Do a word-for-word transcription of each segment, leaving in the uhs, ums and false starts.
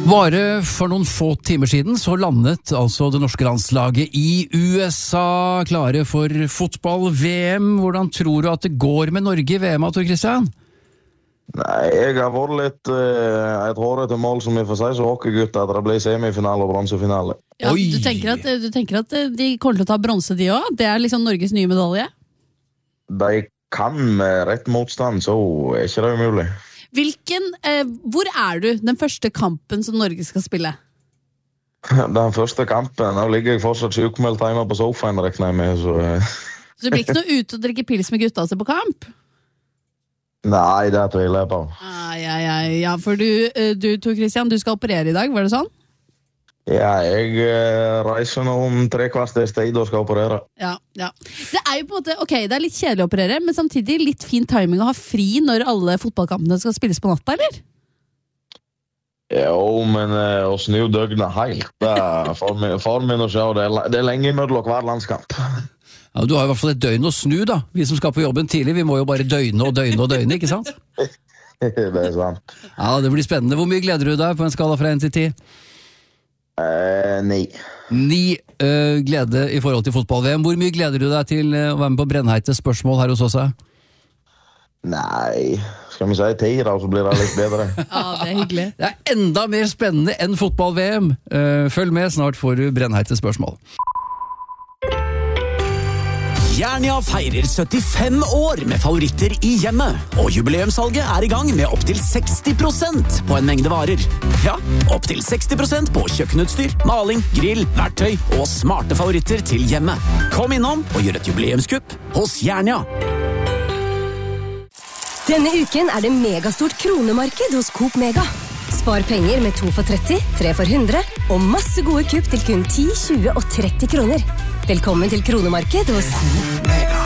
Bare for noen få timer siden så landet altså det norske landslaget i U S A klare for fotball-V M. Hvordan tror du at det går med Norge i V M, Tor Christian? Nei, jeg har vært litt uh, jeg tror det til mål som jeg får si så hockeygutt at det blir semifinale og bronsefinale. Ja, du, tenker at, du tenker at de kommer til å ta bronse de også? Det er liksom Norges nye medalje? De kan med rett motstand, så er ikke det umulig. Hvilken, eh, hvor er du den første kampen som Norge skal spille? Den første kampen, nå ligger jeg fortsatt sykemeldt hjemme på sofaen, rekner jeg med. Så, så det blir ikke noe ute å drikke pils med gutta seg på kamp? Nei, det tviler jeg på. Ah, ja, ja, ja, for du, du Tor Christian, du skal operere i dag, var det sånn? Ja, jeg eh, reiser nå om tre kvarters tid og skal operere. Ja, ja. Det er jo på en måte, ok, det er litt kjedelig å operere, men samtidig litt fin timing å ha fri når alle fotballkampene skal spilles på natta, eller? Jo, men eh, å snu døgnet helt, det er for min, for min å se, det er, det er lenge imellom hver landskamp. Ja, du har i hvert fall et døgn å snu da, vi som skal på jobben tidlig, vi må jo bare døgne og døgne og døgne, ikke sant? Det er sant. Ja, det blir spennende. Hvor mye gleder du deg på en skala fra en til ti? Uh, ni. Ni uh, glede i forhold til fotball-V M. Hvor mye gleder du deg til uh, å være med på brennheite spørsmål her hos oss? Nei, skal vi si ti da, så blir det litt bedre. Ja, det er hyggelig. Det er enda mer spennende enn fotball-V M. Uh, følg med, snart får du brennheite spørsmål. Jernia feirer syttifem år med favoritter i hjemmet, og jubileumssalget er i gang med opp til seksti prosent på en mengde varer. Ja, opp til seksti prosent på kjøkkenutstyr, maling, grill, verktøy og smarte favoritter til hjemmet. Kom innom og gjør et jubileumskupp hos Jernia. Denne uken er det megastort kronemarked hos Coop Mega. Spar penger med to for tretti, tre for hundre og masse gode kupp til kun ti, tjue og tretti kroner. Velkommen til kronemarked hos Mega.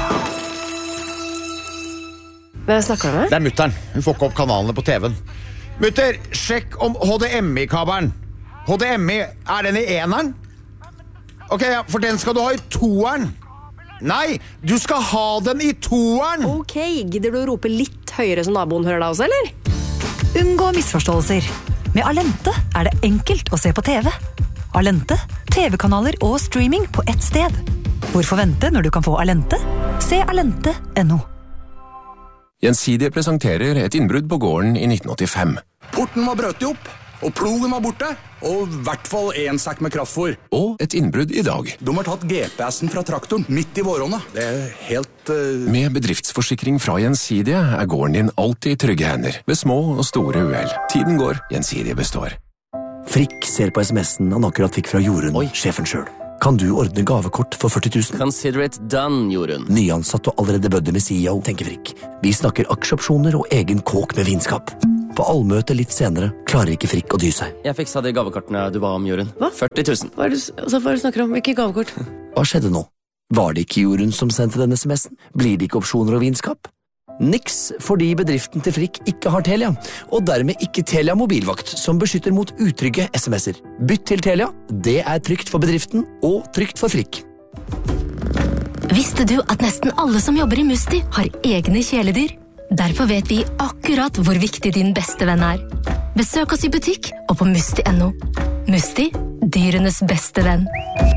Hvem snakker du med? Det er mutteren. Hun får ikke opp kanalene på T V-en. Mutter, sjekk om H D M I-kabelen. H D M I, er den i eneren? Ok, ja, for den skal du ha i toeren. Nei, du skal ha den i toeren. Ok, gidder du å rope litt høyere som naboen hører deg også, eller? Unngå misforståelser. Med Alente er det enkelt å se på T V. Alente, T V-kanaler og streaming på ett sted. Hvorfor vente når du kan få Alente? Se alente punktum no. Gjensidige presenterer et innbrudd på gården i nitten åttifem. Porten var brøtt opp, og plogen var borte, og i hvert fall en sekk med kraftfôr. Og et innbrudd i dag. De har tatt G P S-en fra traktoren midt i våronna. Det er helt... Uh... Med bedriftsforsikring fra Gjensidige er gården din alltid i trygge hender, ved små og store uhell. Tiden går, Gjensidige består. Frikk ser på sms'en han akkurat fikk fra Jorunn, Oi. Sjefen selv. Kan du ordne gavekort for førti tusen? Consider it done, Jorunn. Nyansatt og allerede bødde med C E O, tenker Frikk. Vi snakker aksjeopsjoner og egen kåk med vinskap. På allmøte litt senere klarer ikke Frikk å dy seg. Jeg fiksa de gavekortene du ba om, Jorunn. Hva? førti tusen. Hva er det, altså, hva er det du snakker om? Hvilke gavekort? Hva skjedde nå? Var det ikke Jorunn som sendte denne sms'en? Blir det ikke opsjoner og vinskap? Niks, fordi bedriften til Frikk ikke har Telia, og dermed ikke Telia mobilvakt, som beskytter mot utrygge sms'er. Bytt til Telia, det er trygt for bedriften og trygt for Frikk. Visste du at nesten alle som jobber i Musti har egne kjæledyr? Derfor vet vi akkurat hvor viktig din beste venn er. Besøk oss i butikk og på musti punktum no. Musti, dyrenes beste venn.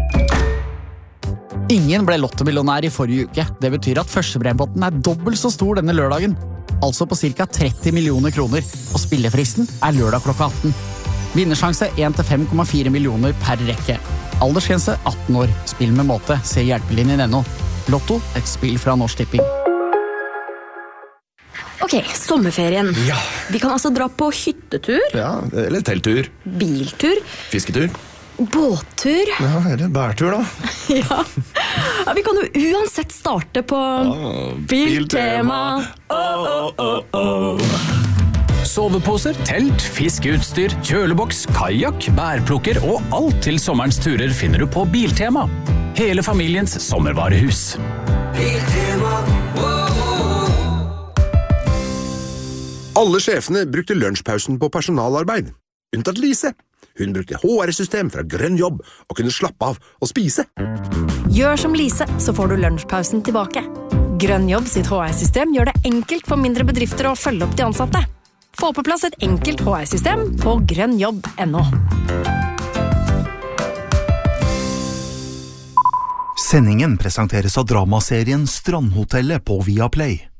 Ingen ble lottomillionær i forrige uke. Det betyr at førstebrempotten er dobbelt så stor denne lørdagen. Altså på cirka tretti millioner kroner. Og spillefristen er lørdag klokka atten. Vinnersjanse en til fem komma fire millioner per rekke. Aldersgrense atten år. Spill med måte. Se hjelpelinjen ennå. Lotto, et spill fra Norsk Tipping. Ok, sommerferien. Ja. Vi kan altså dra på hyttetur. Ja, eller telttur. Biltur. Fisketur. Båttur. Ja, eller bærtur da. Ja. Ja, vi kan jo uansett starte på oh, Biltema. Oh, oh, oh, oh. Soveposer, telt, fiskeutstyr, kjøleboks, kajak, bærplukker og alt til sommerens turer finner du på Biltema. Hele familiens sommervarehus. Biltema. Alle sjefene brukte lunsjpausen på personalarbeid. Unntatt Lise. Hun brukte H R-system fra Grønn Jobb og kunne slappe av og spise. Gjør som Lise, så får du lunsjpausen tilbake. Grønn Jobb sitt H R-system gjør det enkelt for mindre bedrifter å følge opp de ansatte. Få på plass et enkelt H R-system på grønnjobb punktum no. Sendingen presenteres av dramaserien Strandhotellet på Viaplay.